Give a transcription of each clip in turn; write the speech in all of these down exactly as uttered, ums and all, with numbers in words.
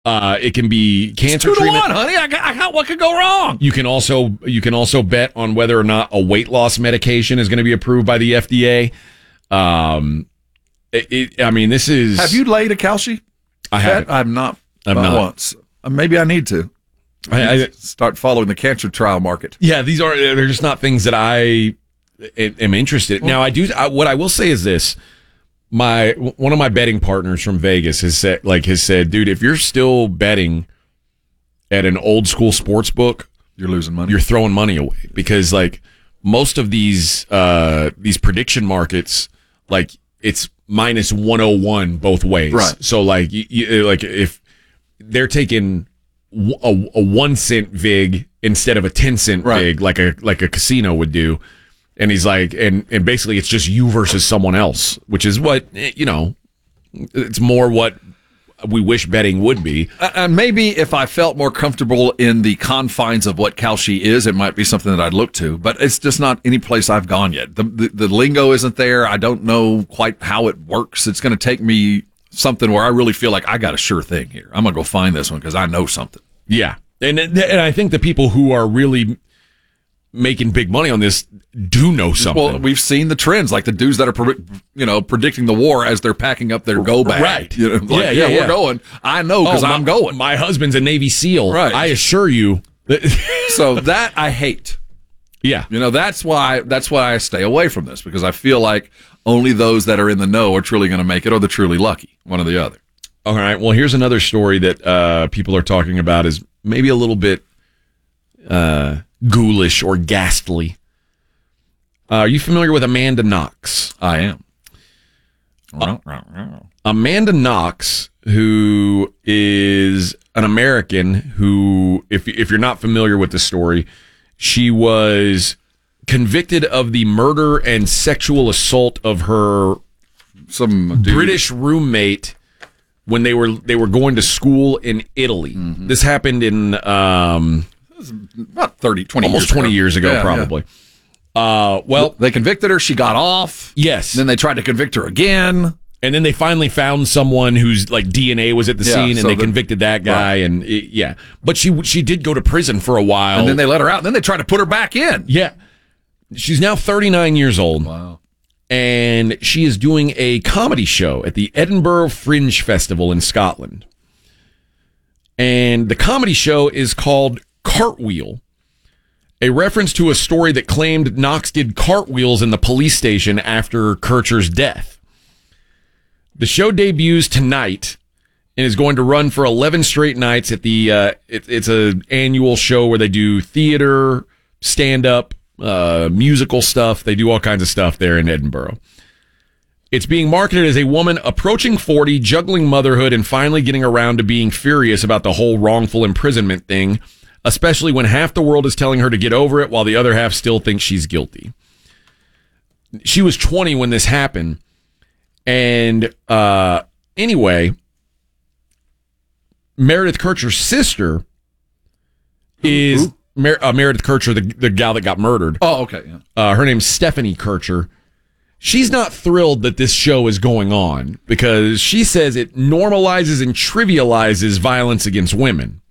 Uh, it can be cancer two to treatment. one, honey. I got, I got, what could go wrong? You can also you can also bet on whether or not a weight loss medication is going to be approved by the F D A. Um, it, it, I mean, this is. Have you laid a Kalshi? I haven't. I have not. I've not not. once. Uh, maybe I need to. I, I, need I, to start following the cancer trial market. Yeah, these are they're just not things that I am interested in. Now, I do. I, what I will say is this. My one of my betting partners from Vegas has said, like, has said, dude, if you're still betting at an old school sports book, you're losing money. You're throwing money away because, like, most of these uh, these prediction markets, like, it's minus one oh one both ways. Right. So, like, you, you, like if they're taking a, a one cent vig instead of a ten cent right. vig, like a like a casino would do. And he's like, and, and basically it's just you versus someone else, which is what, you know, it's more what we wish betting would be. And maybe if I felt more comfortable in the confines of what Kalshi is, it might be something that I'd look to. But it's just not any place I've gone yet. The, the, the lingo isn't there. I don't know quite how it works. It's going to take me something where I really feel like I got a sure thing here. I'm going to go find this one because I know something. Yeah. And, and I think the people who are really making big money on this do know something. Well, we've seen the trends, like the dudes that are, you know, predicting the war as they're packing up their go bag. Right. You know, like, yeah, yeah, yeah, yeah, we're going. I know because oh, I'm going. My husband's a Navy SEAL. Right. I assure you. So that I hate. Yeah. You know, that's why that's why I stay away from this, because I feel like only those that are in the know are truly going to make it, or the truly lucky, one or the other. All right. Well, here's another story that uh, people are talking about is maybe a little bit uh, ghoulish or ghastly. Uh, are you familiar with Amanda Knox? I am. Uh, Amanda Knox, who is an American who, if if you're not familiar with the story, she was convicted of the murder and sexual assault of her some dude. British roommate when they were they were going to school in Italy. Mm-hmm. This happened in um, about thirty, twenty almost years twenty ago. years ago, yeah, probably. Yeah. Uh, well, they convicted her. She got off. Yes. Then they tried to convict her again. And then they finally found someone whose like D N A was at the yeah, scene, and so they the, convicted that guy. Right. And it, yeah, but she she did go to prison for a while, and then they let her out. And then they tried to put her back in. Yeah, she's now thirty-nine years old. Wow. And she is doing a comedy show at the Edinburgh Fringe Festival in Scotland. And the comedy show is called Cartwheel, a reference to a story that claimed Knox did cartwheels in the police station after Kircher's death. The show debuts tonight and is going to run for eleven straight nights at the, uh, it, it's an annual show where they do theater, stand-up, uh, musical stuff. They do all kinds of stuff there in Edinburgh. It's being marketed as a woman approaching forty, juggling motherhood, and finally getting around to being furious about the whole wrongful imprisonment thing, especially when half the world is telling her to get over it while the other half still thinks she's guilty. She was twenty when this happened. And uh, anyway, Meredith Kircher's sister is Who? Mer- uh, Meredith Kircher, the, the gal that got murdered. Oh, okay. Yeah. Uh, her name's Stephanie Kircher. She's not thrilled that this show is going on because she says it normalizes and trivializes violence against women.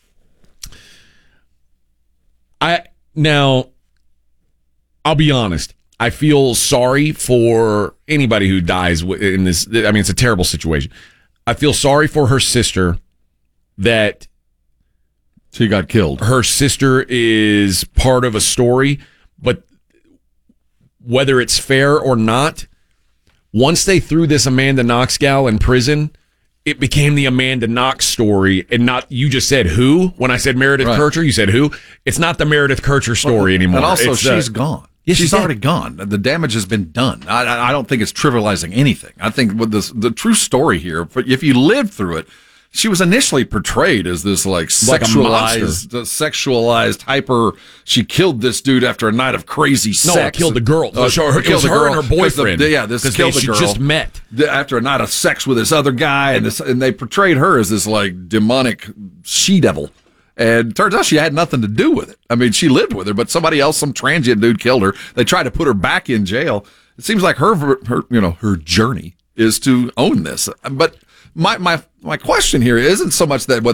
I now, I'll be honest. I feel sorry for anybody who dies in this. I mean, it's a terrible situation. I feel sorry for her sister that she got killed. Her sister is part of a story, but whether it's fair or not, once they threw this Amanda Knox gal in prison, it became the Amanda Knox story, and not, you just said who? When I said Meredith right. Kircher, you said who? It's not the Meredith Kircher story anymore. And also, it's, she's uh, gone. Yeah, she's she's already gone. The damage has been done. I, I don't think it's trivializing anything. I think with this, the true story here, if you lived through it, she was initially portrayed as this like, like sexualized, uh, sexualized hyper. She killed this dude after a night of crazy no, sex. No, killed the girl. Uh, so her, killed it was the her girl. and her boyfriend. The, yeah, this killed they, the girl. She just met after a night of sex with this other guy, and this, and they portrayed her as this like demonic she devil. And turns out she had nothing to do with it. I mean, she lived with her, but somebody else, some transient dude, killed her. They tried to put her back in jail. It seems like her, her, you know, her journey is to own this. But my, my, my question here isn't so much that whether